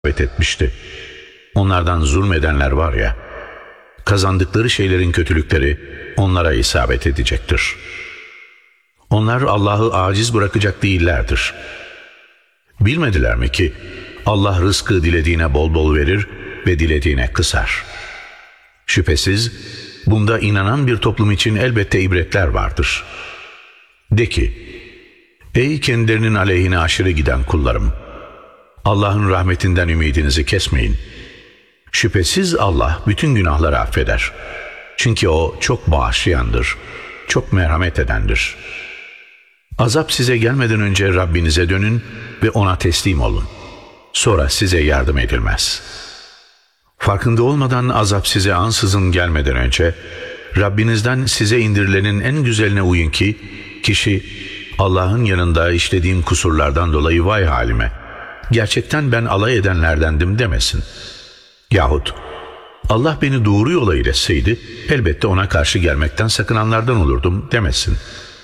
etmişti. Onlardan zulmedenler var ya, kazandıkları şeylerin kötülükleri onlara isabet edecektir. Onlar Allah'ı aciz bırakacak değillerdir. Bilmediler mi ki Allah rızkı dilediğine bol bol verir ve dilediğine kısar. Şüphesiz bunda inanan bir toplum için elbette ibretler vardır. De ki, ey kendilerinin aleyhine aşırı giden kullarım! Allah'ın rahmetinden ümidinizi kesmeyin. Şüphesiz Allah bütün günahları affeder. Çünkü O çok bağışlayandır, çok merhamet edendir. Azap size gelmeden önce Rabbinize dönün ve O'na teslim olun. Sonra size yardım edilmez. Farkında olmadan azap size ansızın gelmeden önce Rabbinizden size indirilenin en güzeline uyun ki kişi Allah'ın yanında işlediğim kusurlardan dolayı vay halime, gerçekten ben alay edenlerdendim demesin. Yahut Allah beni doğru yola iletseydi elbette ona karşı gelmekten sakınanlardan olurdum demesin.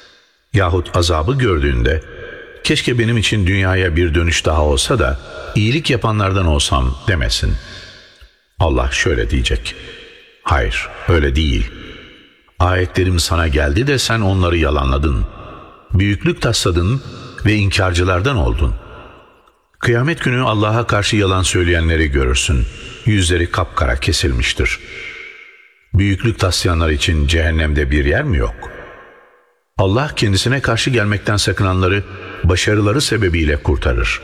Yahut azabı gördüğünde keşke benim için dünyaya bir dönüş daha olsa da iyilik yapanlardan olsam demesin. Allah şöyle diyecek: hayır, öyle değil. Ayetlerim sana geldi de sen onları yalanladın. Büyüklük tasladın ve inkarcılardan oldun. Kıyamet günü Allah'a karşı yalan söyleyenleri görürsün. Yüzleri kapkara kesilmiştir. Büyüklük taslayanlar için cehennemde bir yer mi yok? Allah kendisine karşı gelmekten sakınanları başarıları sebebiyle kurtarır.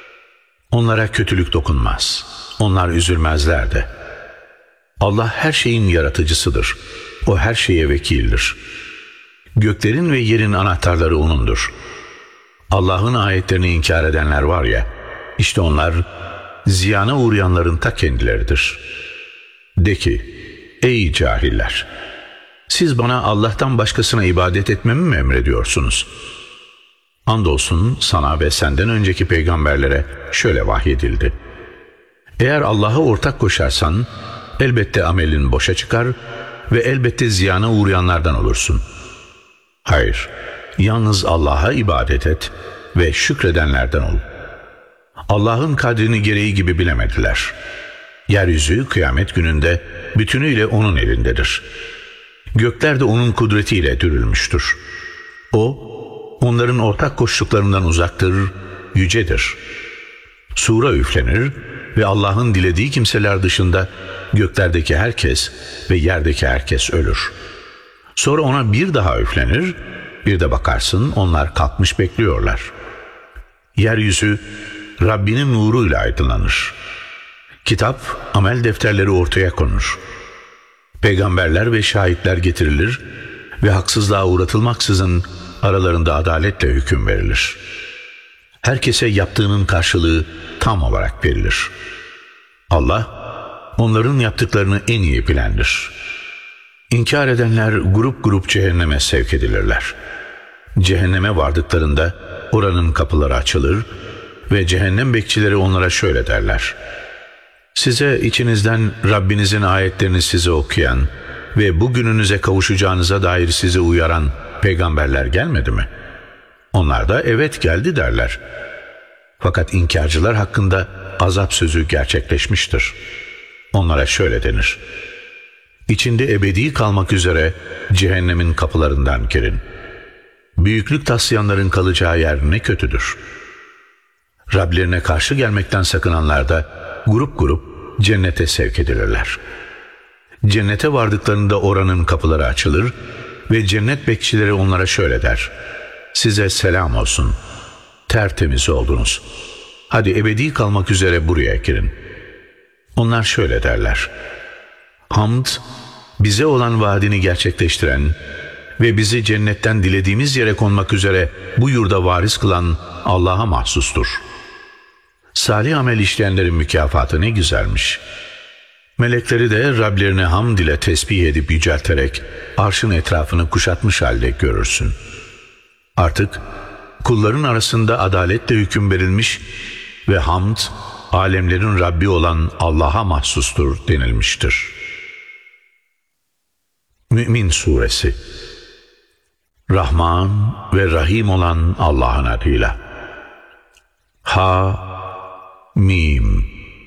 Onlara kötülük dokunmaz. Onlar üzülmezler de. Allah her şeyin yaratıcısıdır. O her şeye vekildir. Göklerin ve yerin anahtarları O'nundur. Allah'ın ayetlerini inkar edenler var ya, işte onlar ziyana uğrayanların ta kendileridir. De ki, ey cahiller! Siz bana Allah'tan başkasına ibadet etmemi mi emrediyorsunuz? Andolsun sana ve senden önceki peygamberlere şöyle vahyedildi: eğer Allah'a ortak koşarsan elbette amelin boşa çıkar ve elbette ziyana uğrayanlardan olursun. Hayır, yalnız Allah'a ibadet et ve şükredenlerden ol. Allah'ın kadrini gereği gibi bilemediler. Yeryüzü kıyamet gününde bütünüyle O'nun elindedir. Gökler de O'nun kudretiyle dürülmüştür. O, onların ortak koştuklarından uzaktır, yücedir. Sura üflenir ve Allah'ın dilediği kimseler dışında göklerdeki herkes ve yerdeki herkes ölür. Sonra O'na bir daha üflenir, bir de bakarsın onlar kalkmış bekliyorlar. Yeryüzü Rabbinin nuruyla aydınlanır. Kitap, amel defterleri ortaya konur. Peygamberler ve şahitler getirilir ve haksızlığa uğratılmaksızın aralarında adaletle hüküm verilir. Herkese yaptığının karşılığı tam olarak verilir. Allah, onların yaptıklarını en iyi bilendir. İnkar edenler grup grup cehenneme sevk edilirler. Cehenneme vardıklarında oranın kapıları açılır ve cehennem bekçileri onlara şöyle derler: size içinizden Rabbinizin ayetlerini size okuyan ve bugününüze kavuşacağınıza dair sizi uyaran peygamberler gelmedi mi? Onlar da evet geldi derler. Fakat inkarcılar hakkında azap sözü gerçekleşmiştir. Onlara şöyle denir: İçinde ebedi kalmak üzere cehennemin kapılarından girin. Büyüklük taslayanların kalacağı yer ne kötüdür. Rablerine karşı gelmekten sakınanlar da grup grup cennete sevk edilirler. Cennete vardıklarında oranın kapıları açılır ve cennet bekçileri onlara şöyle der: size selam olsun. Tertemiz oldunuz. Hadi ebedi kalmak üzere buraya girin. Onlar şöyle derler: hamd, bize olan vaadini gerçekleştiren ve bizi cennetten dilediğimiz yere konmak üzere bu yurda varis kılan Allah'a mahsustur. Salih amel işleyenlerin mükafatı ne güzelmiş. Melekleri de Rablerine hamd ile tesbih edip yücelterek arşın etrafını kuşatmış halde görürsün. Artık kulların arasında adaletle hüküm verilmiş ve hamd, alemlerin Rabbi olan Allah'a mahsustur denilmiştir. Mü'min Suresi. Rahman ve Rahim olan Allah'ın adıyla. Ha Mim.